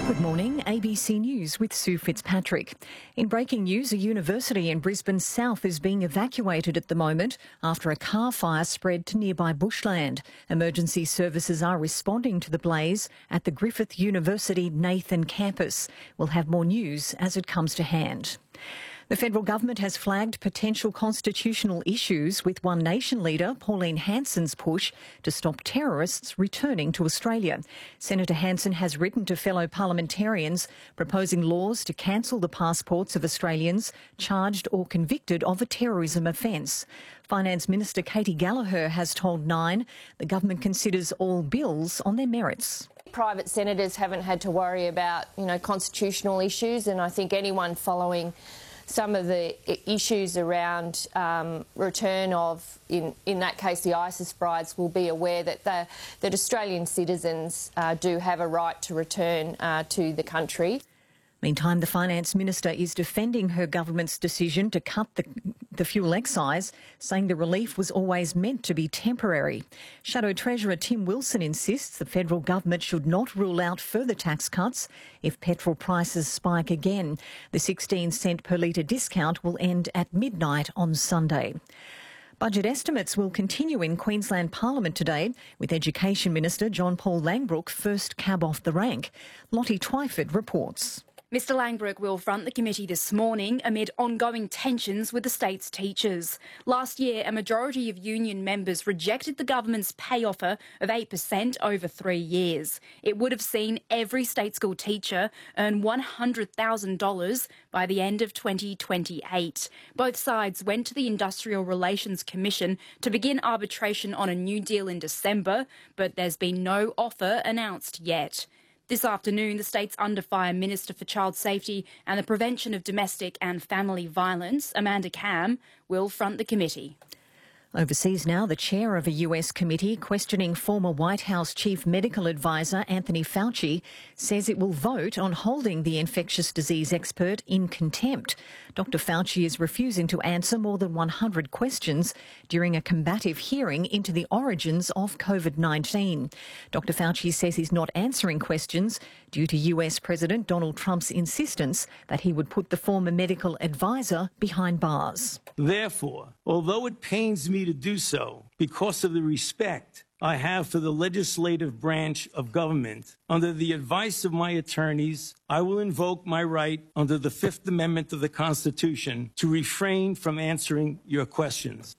Good morning, ABC News with Sue Fitzpatrick. In breaking news, a university in Brisbane South is being evacuated at the moment after a car fire spread to nearby bushland. Emergency services are responding to the blaze at the Griffith University Nathan campus. We'll have more news as it comes to hand. The federal government has flagged potential constitutional issues with One Nation leader Pauline Hanson's push to stop terrorists returning to Australia. Senator Hanson has written to fellow parliamentarians proposing laws to cancel the passports of Australians charged or convicted of a terrorism offence. Finance Minister Katy Gallagher has told Nine the government considers all bills on their merits. Private senators haven't had to worry about, constitutional issues, and I think anyone following some of the issues around return of, in that case, the ISIS brides will be aware that Australian citizens do have a right to return to the country. Meantime, the Finance Minister is defending her government's decision to cut the fuel excise, saying the relief was always meant to be temporary. Shadow Treasurer Tim Wilson insists the federal government should not rule out further tax cuts if petrol prices spike again. The 16-cent per litre discount will end at midnight on Sunday. Budget estimates will continue in Queensland Parliament today, with Education Minister John Paul Langbroek first cab off the rank. Lottie Twyford reports. Mr Langbroek will front the committee this morning amid ongoing tensions with the state's teachers. Last year, a majority of union members rejected the government's pay offer of 8% over 3 years. It would have seen every state school teacher earn $100,000 by the end of 2028. Both sides went to the Industrial Relations Commission to begin arbitration on a new deal in December, but there's been no offer announced yet. This afternoon, the state's Under Fire Minister for Child Safety and the Prevention of Domestic and Family Violence, Amanda Cam, will front the committee. Overseas now, the chair of a US committee questioning former White House chief medical advisor Anthony Fauci says it will vote on holding the infectious disease expert in contempt. Dr Fauci is refusing to answer more than 100 questions during a combative hearing into the origins of COVID-19. Dr Fauci says he's not answering questions due to US President Donald Trump's insistence that he would put the former medical advisor behind bars. Therefore, although it pains me to do so because of the respect I have for the legislative branch of government, under the advice of my attorneys, I will invoke my right under the Fifth Amendment of the Constitution to refrain from answering your questions.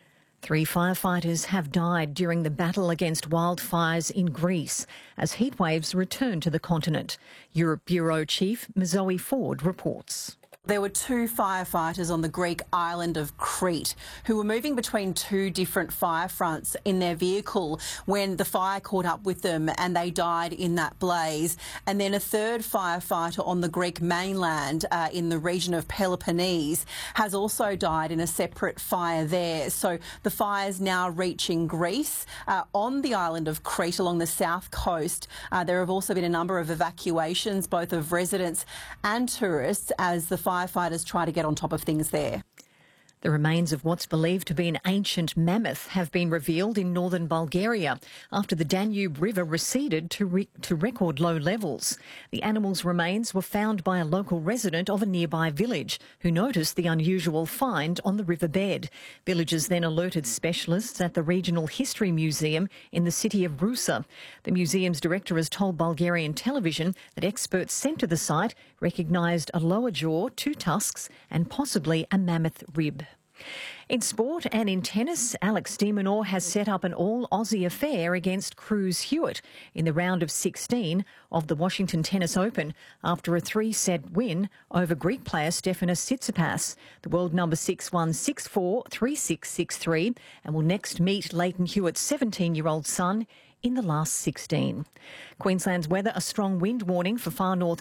3 firefighters have died during the battle against wildfires in Greece as heatwaves return to the continent. Europe Bureau Chief Zoe Ford reports. There were 2 firefighters on the Greek island of Crete who were moving between 2 different fire fronts in their vehicle when the fire caught up with them and they died in that blaze. And then a 3rd firefighter on the Greek mainland in the region of Peloponnese has also died in a separate fire there. So the fire's now reaching Greece. On the island of Crete along the south coast, there have also been a number of evacuations, both of residents and tourists, as the firefighters try to get on top of things there. The remains of what's believed to be an ancient mammoth have been revealed in northern Bulgaria after the Danube River receded to record low levels. The animal's remains were found by a local resident of a nearby village who noticed the unusual find on the riverbed. Villagers then alerted specialists at the Regional History Museum in the city of Rusa. The museum's director has told Bulgarian television that experts sent to the site recognised a lower jaw, 2 tusks and possibly a mammoth rib. In sport and in tennis, Alex de Minaur has set up an all-Aussie affair against Cruz Hewitt in the round of 16 of the Washington Tennis Open after a 3-set win over Greek player Stefanos Tsitsipas. The world number 6 won 6-4, 3-6, 6-3 and will next meet Leighton Hewitt's 17-year-old son in the last 16. Queensland's weather, a strong wind warning for far north